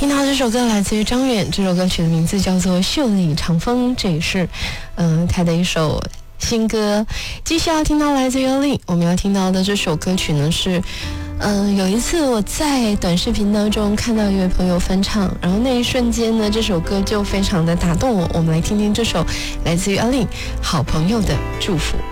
听到这首歌来自于张远，这首歌曲的名字叫做《袖里长风》，这也是他的一首新歌。接下来听到来自于Elin，我们要听到的这首歌曲呢是有一次我在短视频当中看到一位朋友翻唱，然后那一瞬间呢，这首歌就非常的打动我。我们来听听这首来自于Elin《好朋友的祝福》。